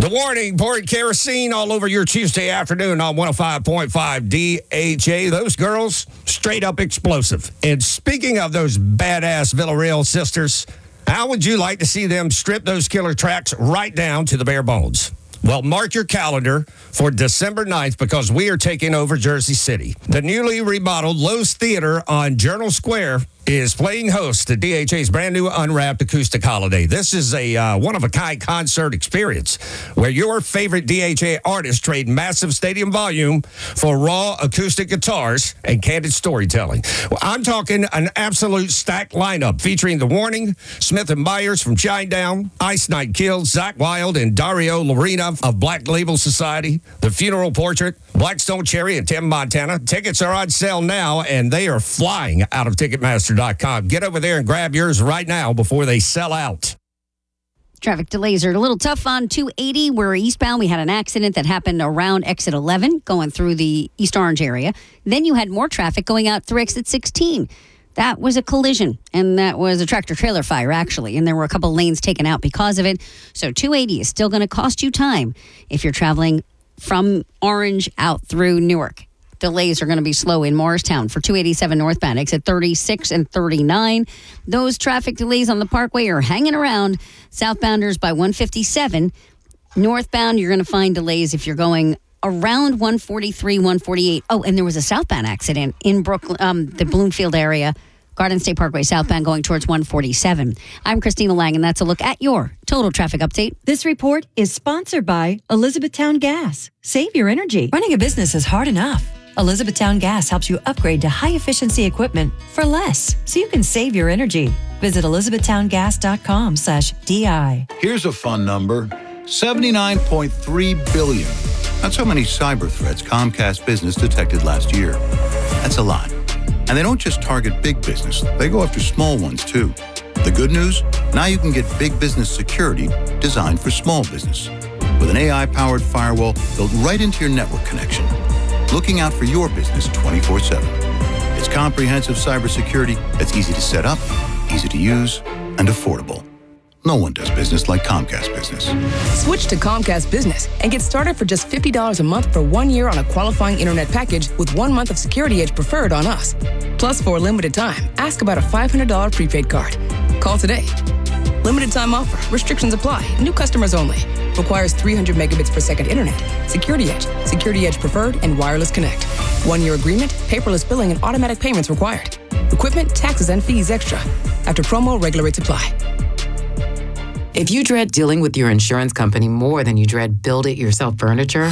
warning, pouring kerosene all over your Tuesday afternoon on 105.5 DHA. Those girls, straight up explosive. And speaking of those badass Villarreal sisters, how would you like to see them strip those killer tracks right down to the bare bones? Well, mark your calendar for December 9th because we are taking over Jersey City. The newly remodeled Lowe's Theater on Journal Square is playing host to DHA's brand new Unwrapped Acoustic Holiday. This is a one-of-a-kind concert experience where your favorite DHA artists trade massive stadium volume for raw acoustic guitars and candid storytelling. Well, I'm talking an absolute stacked lineup featuring The Warning, Smith & Myers from Shinedown, Ice Night Kills, Zach Wilde and Dario Lorena of Black Label Society, The Funeral Portrait, Blackstone Cherry and Tim Montana. Tickets are on sale now, and they are flying out of Ticketmaster.com. Get over there and grab yours right now before they sell out. Traffic delays are a little tough on 280. We're eastbound. We had an accident that happened around exit 11 going through the East Orange area. Then you had more traffic going out through exit 16. That was a collision, and that was a tractor-trailer fire, actually, and there were a couple lanes taken out because of it. So 280 is still going to cost you time if you're traveling from Orange out through Newark. Delays are going to be slow in Morristown for 287 northbound, exit 36 and 39. Those traffic delays on the Parkway are hanging around. Southbounders by 157. Northbound, you're going to find delays if you're going around 143, 148. Oh, and there was a southbound accident in Brooklyn, the Bloomfield area, Garden State Parkway southbound going towards 147. I'm Christina Lang, and that's a look at your total traffic update. This report is sponsored by Elizabethtown Gas. Save your energy. Running a business is hard enough. Elizabethtown Gas helps you upgrade to high-efficiency equipment for less, so you can save your energy. Visit elizabethtowngas.com/DI. Here's a fun number, 79.3 billion. That's how many cyber threats Comcast Business detected last year. That's a lot. And they don't just target big business, they go after small ones too. The good news? Now you can get big business security designed for small business with an AI-powered firewall built right into your network connection, looking out for your business 24/7. It's comprehensive cybersecurity that's easy to set up, easy to use, and affordable. No one does business like Comcast Business. Switch to Comcast Business and get started for just $50 a month for 1 year on a qualifying internet package with 1 month of Security Edge Preferred on us. Plus, for a limited time, ask about a $500 prepaid card. Call today. Limited time offer. Restrictions apply. New customers only. Requires 300 megabits per second internet. Security Edge, Security Edge Preferred, and Wireless Connect. 1 year agreement, paperless billing, and automatic payments required. Equipment, taxes, and fees extra. After promo, regular rates apply. If you dread dealing with your insurance company more than you dread build-it-yourself furniture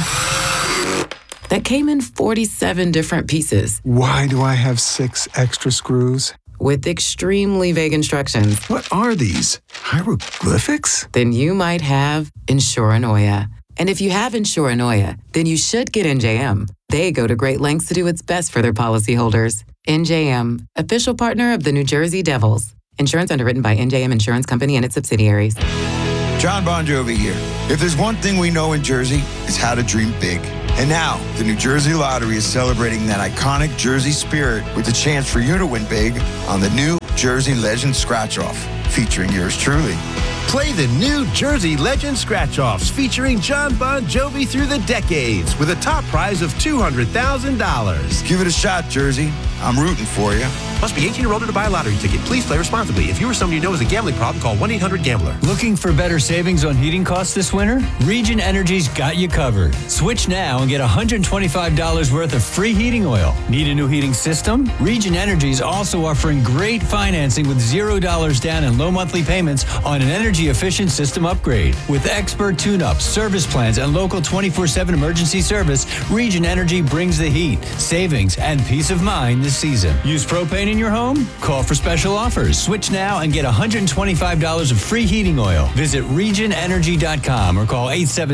that came in 47 different pieces. Why do I have 6 extra screws? With extremely vague instructions. What are these? Hieroglyphics? Then you might have Insuranoia. And if you have Insuranoia, then you should get NJM. They go to great lengths to do what's best for their policyholders. NJM, official partner of the New Jersey Devils. Insurance underwritten by NJM Insurance Company and its subsidiaries. John Bon Jovi here. If there's one thing we know in Jersey, it's how to dream big. And now, the New Jersey Lottery is celebrating that iconic Jersey spirit with a chance for you to win big on the New Jersey Legend Scratch-Off, featuring yours truly. Play the New Jersey Legend Scratch-Offs featuring John Bon Jovi through the decades with a top prize of $200,000. Give it a shot, Jersey. I'm rooting for you. Must be 18 or older to buy a lottery ticket. Please play responsibly. If you or someone you know has a gambling problem, call 1-800-GAMBLER. Looking for better savings on heating costs this winter? Region Energy's got you covered. Switch now and get $125 worth of free heating oil. Need a new heating system? Region Energy's also offering great financing with $0 down and low monthly payments on an energy-efficient system upgrade. With expert tune-ups, service plans, and local 24/7 emergency service, Region Energy brings the heat, savings, and peace of mind this season. Use propane in your home? Call for special offers. Switch now and get $125 of free heating oil. Visit regionenergy.com or call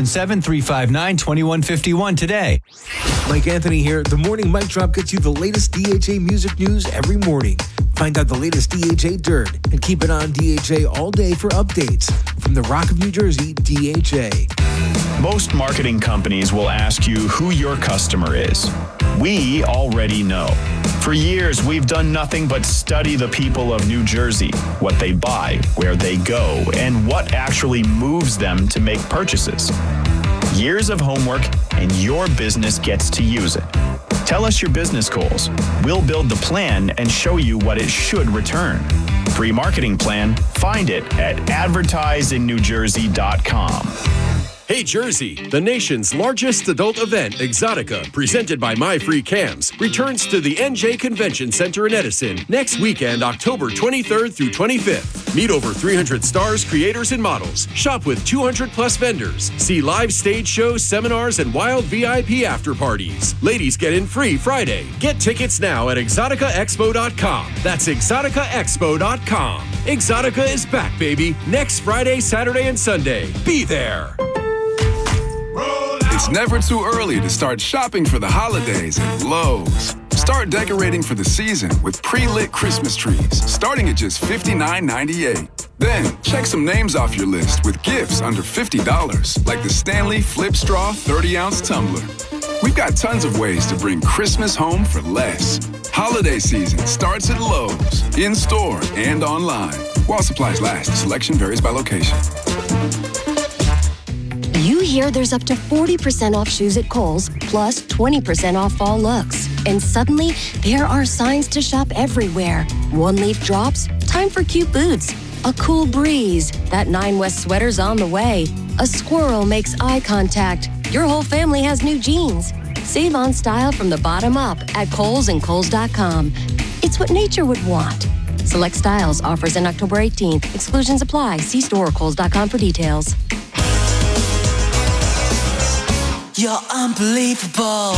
877-359-2151 today. Mike Anthony here. The Morning Mic Drop gets you the latest DHA music news every morning. Find out the latest DHA dirt and keep it on DHA all day for updates. From the Rock of New Jersey, DHA. Most marketing companies will ask you who your customer is. We already know. For years, we've done nothing but study the people of New Jersey, what they buy, where they go, and what actually moves them to make purchases. years of homework, and your business gets to use it. Tell us your business goals. We'll build the plan and show you what it should return. Free marketing plan. Find it at advertiseingnewjersey.com. Hey Jersey, the nation's largest adult event, Exotica, presented by My Free Cams, returns to the NJ Convention Center in Edison next weekend, October 23rd through 25th. Meet over 300 stars, creators, and models. Shop with 200 plus vendors. See live stage shows, seminars, and wild VIP after parties. Ladies get in free Friday. Get tickets now at exoticaexpo.com. That's exoticaexpo.com. Exotica is back, baby. Next Friday, Saturday, and Sunday. Be there. It's never too early to start shopping for the holidays at Lowe's. Start decorating for the season with pre-lit Christmas trees, starting at just $59.98. Then, check some names off your list with gifts under $50, like the Stanley Flip Straw 30-ounce tumbler. We've got tons of ways to bring Christmas home for less. Holiday season starts at Lowe's, in-store and online. While supplies last, selection varies by location. You hear there's up to 40% off shoes at Kohl's, plus 20% off fall looks. And suddenly, there are signs to shop everywhere. One leaf drops, time for cute boots. A cool breeze, that 9 West sweater's on the way. A squirrel makes eye contact. Your whole family has new jeans. Save on style from the bottom up at Kohl's and Kohl's.com. It's what nature would want. Select styles, offers in October 18th. Exclusions apply. See store or Kohl's.com for details. You're unbelievable.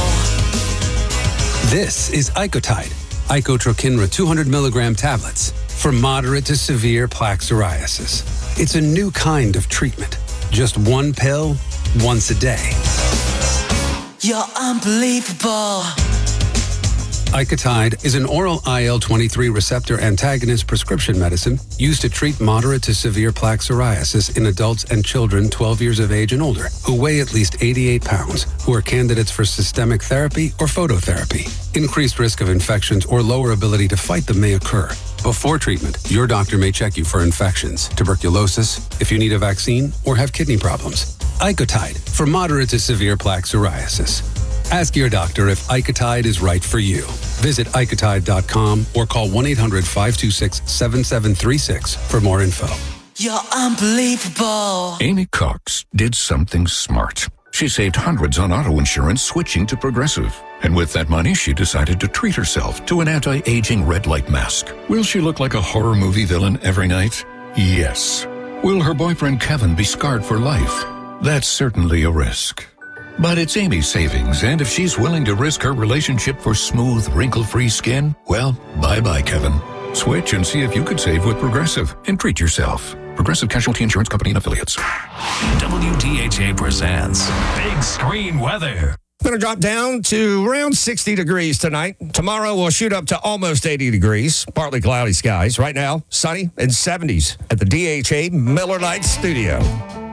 This is Icotide, Icotrokinra 200 milligram tablets for moderate to severe plaque psoriasis. It's a new kind of treatment. Just one pill, once a day. You're unbelievable. Icotide is an oral IL-23 receptor antagonist prescription medicine used to treat moderate to severe plaque psoriasis in adults and children 12 years of age and older who weigh at least 88 pounds, who are candidates for systemic therapy or phototherapy. Increased risk of infections or lower ability to fight them may occur. Before treatment, your doctor may check you for infections, tuberculosis, if you need a vaccine, or have kidney problems. Icotide for moderate to severe plaque psoriasis. Ask your doctor if Icotide is right for you. Visit Icotide.com or call 1-800-526-7736 for more info. You're unbelievable. Amy Cox did something smart. She saved hundreds on auto insurance switching to Progressive. And with that money, she decided to treat herself to an anti-aging red light mask. Will she look like a horror movie villain every night? Yes. Will her boyfriend Kevin be scarred for life? That's certainly a risk. But it's Amy's savings, and if she's willing to risk her relationship for smooth, wrinkle-free skin, well, bye-bye, Kevin. Switch and see if you could save with Progressive and treat yourself. Progressive Casualty Insurance Company and Affiliates. WDHA presents Big Screen Weather. Going to drop down to around 60 degrees tonight. Tomorrow we'll shoot up to almost 80 degrees. Partly cloudy skies. Right now, sunny and 70s at the DHA Miller Lite Studio.